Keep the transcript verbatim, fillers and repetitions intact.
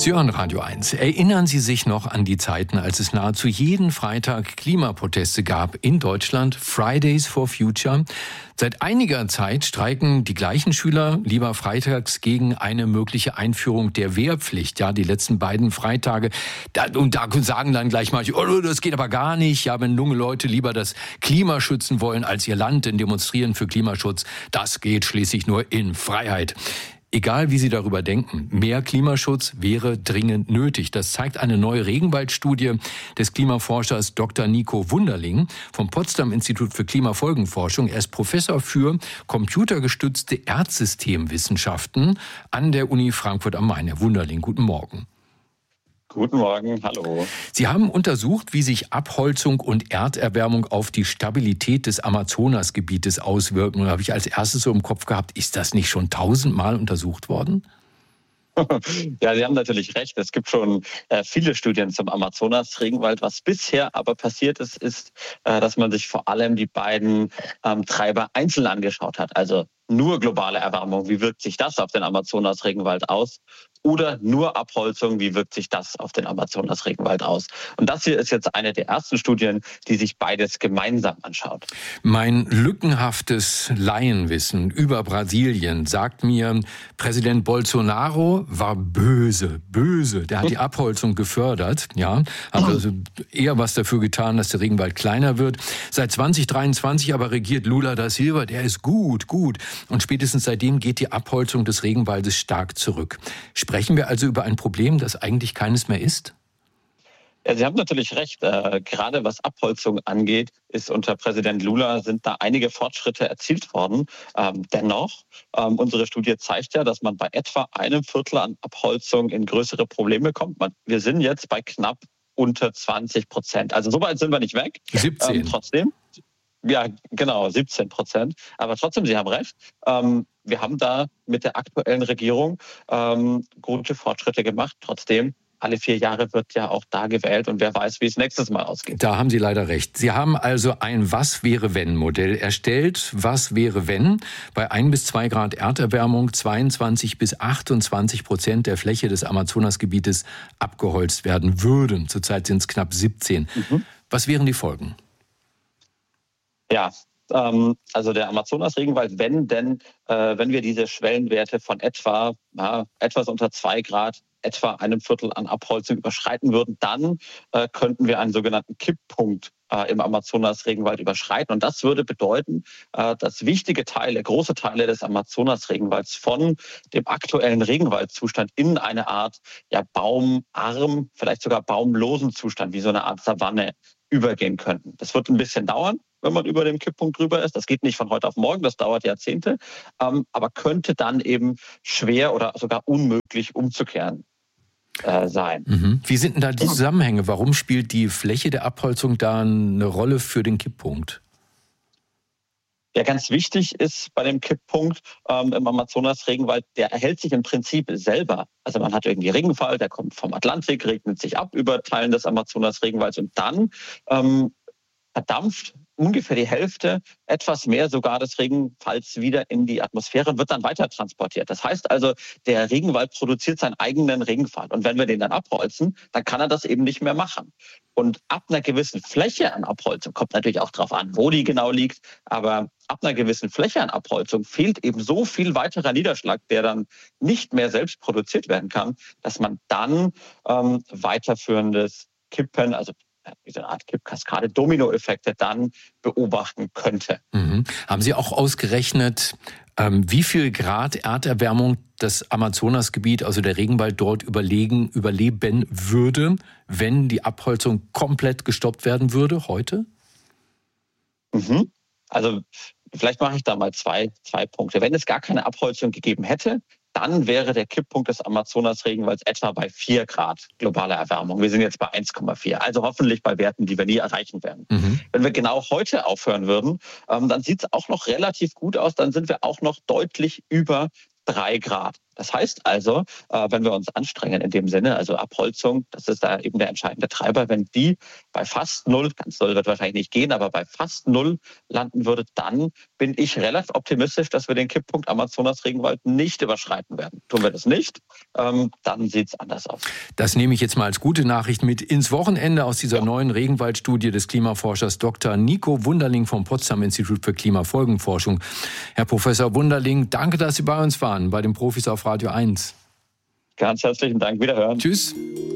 Sie hören Radio eins. Erinnern Sie sich noch an die Zeiten, als es nahezu jeden Freitag Klimaproteste gab in Deutschland? Fridays for Future. Seit einiger Zeit streiken die gleichen Schüler lieber freitags gegen eine mögliche Einführung der Wehrpflicht. Ja, die letzten beiden Freitage. Da, und da sagen dann gleich mal, oh, das geht aber gar nicht. Ja, wenn junge Leute lieber das Klima schützen wollen als ihr Land, denn demonstrieren für Klimaschutz, das geht schließlich nur in Freiheit. Egal, wie Sie darüber denken, mehr Klimaschutz wäre dringend nötig. Das zeigt eine neue Regenwaldstudie des Klimaforschers Doktor Nico Wunderling vom Potsdam Institut für Klimafolgenforschung. Er ist Professor für computergestützte Erdsystemwissenschaften an der Uni Frankfurt am Main. Herr Wunderling, guten Morgen. Guten Morgen, hallo. Sie haben untersucht, wie sich Abholzung und Erderwärmung auf die Stabilität des Amazonasgebietes auswirken. Und da habe ich als erstes so im Kopf gehabt, ist das nicht schon tausendmal untersucht worden? Ja, Sie haben natürlich recht. Es gibt schon äh, viele Studien zum Amazonas-Regenwald. Was bisher aber passiert ist, ist, äh, dass man sich vor allem die beiden ähm, Treiber einzeln angeschaut hat. Also nur globale Erwärmung, wie wirkt sich das auf den Amazonas-Regenwald aus? Oder nur Abholzung, wie wirkt sich das auf den Amazonas-Regenwald aus? Und das hier ist jetzt eine der ersten Studien, die sich beides gemeinsam anschaut. Mein lückenhaftes Laienwissen über Brasilien sagt mir, Präsident Bolsonaro war böse, böse. Der hat die Abholzung gefördert, ja, hat also eher was dafür getan, dass der Regenwald kleiner wird. Seit zwanzig dreiundzwanzig aber regiert Lula da Silva, der ist gut, gut. Und spätestens seitdem geht die Abholzung des Regenwaldes stark zurück. Sprechen wir also über ein Problem, das eigentlich keines mehr ist? Ja, Sie haben natürlich recht. Äh, gerade was Abholzung angeht, ist unter Präsident Lula sind da einige Fortschritte erzielt worden. Ähm, dennoch, ähm, unsere Studie zeigt ja, dass man bei etwa einem Viertel an Abholzung in größere Probleme kommt. Man, wir sind jetzt bei knapp unter zwanzig Prozent. Also so weit sind wir nicht weg. siebzehn. Ähm, trotzdem. Ja, genau, siebzehn Prozent. Aber trotzdem, Sie haben recht. Ähm, wir haben da mit der aktuellen Regierung ähm, gute Fortschritte gemacht. Trotzdem, alle vier Jahre wird ja auch da gewählt und wer weiß, wie es nächstes Mal ausgeht. Da haben Sie leider recht. Sie haben also ein Was-wäre-wenn-Modell erstellt. Was wäre, wenn bei ein bis zwei Grad Erderwärmung zweiundzwanzig bis achtundzwanzig Prozent der Fläche des Amazonasgebietes abgeholzt werden würden? Zurzeit sind es knapp siebzehn. Mhm. Was wären die Folgen? Ja, ähm, also der Amazonas-Regenwald, wenn denn, äh, wenn wir diese Schwellenwerte von etwa, ja, etwas unter zwei Grad, etwa einem Viertel an Abholzung überschreiten würden, dann äh, könnten wir einen sogenannten Kipppunkt äh, im Amazonas-Regenwald überschreiten. Und das würde bedeuten, äh, dass wichtige Teile, große Teile des Amazonas-Regenwalds von dem aktuellen Regenwaldzustand in eine Art ja, baumarm, vielleicht sogar baumlosen Zustand, wie so eine Art Savanne, übergehen könnten. Das wird ein bisschen dauern, wenn man über dem Kipppunkt drüber ist. Das geht nicht von heute auf morgen, das dauert Jahrzehnte, ähm, aber könnte dann eben schwer oder sogar unmöglich umzukehren äh, sein. Mhm. Wie sind denn da die Zusammenhänge? Warum spielt die Fläche der Abholzung da eine Rolle für den Kipppunkt? Ja, ganz wichtig ist bei dem Kipppunkt ähm, im Amazonas-Regenwald, der erhält sich im Prinzip selber. Also man hat irgendwie Regenfall, der kommt vom Atlantik, regnet sich ab über Teilen des Amazonas-Regenwalds und dann ähm, verdampft ungefähr die Hälfte, etwas mehr sogar des Regenfalls wieder in die Atmosphäre und wird dann weiter transportiert. Das heißt also, der Regenwald produziert seinen eigenen Regenfall. Und wenn wir den dann abholzen, dann kann er das eben nicht mehr machen. Und ab einer gewissen Fläche an Abholzung, kommt natürlich auch darauf an, wo die genau liegt, aber ab einer gewissen Fläche an Abholzung fehlt eben so viel weiterer Niederschlag, der dann nicht mehr selbst produziert werden kann, dass man dann ähm, weiterführendes Kippen, also wie so eine Art Kippkaskade, Dominoeffekte dann beobachten könnte. Mhm. Haben Sie auch ausgerechnet, ähm, wie viel Grad Erderwärmung das Amazonasgebiet, also der Regenwald dort überlegen, überleben würde, wenn die Abholzung komplett gestoppt werden würde heute? Mhm. Also vielleicht mache ich da mal zwei, zwei Punkte. Wenn es gar keine Abholzung gegeben hätte, dann wäre der Kipppunkt des Amazonas-Regenwalds etwa bei vier Grad globaler Erwärmung. Wir sind jetzt bei eins Komma vier, also hoffentlich bei Werten, die wir nie erreichen werden. Mhm. Wenn wir genau heute aufhören würden, ähm, dann sieht es auch noch relativ gut aus, dann sind wir auch noch deutlich über drei Grad. Das heißt also, wenn wir uns anstrengen in dem Sinne, also Abholzung, das ist da eben der entscheidende Treiber, wenn die bei fast null, ganz null wird wahrscheinlich nicht gehen, aber bei fast null landen würde, dann bin ich relativ optimistisch, dass wir den Kipppunkt Amazonas-Regenwald nicht überschreiten werden. Tun wir das nicht, ähm, dann sieht es anders aus. Das nehme ich jetzt mal als gute Nachricht mit ins Wochenende aus dieser ja. neuen Regenwaldstudie des Klimaforschers Doktor Nico Wunderling vom Potsdam Institut für Klimafolgenforschung. Herr Professor Wunderling, danke, dass Sie bei uns waren, bei den Profis auf Radio eins. Ganz herzlichen Dank. Wiederhören. Tschüss.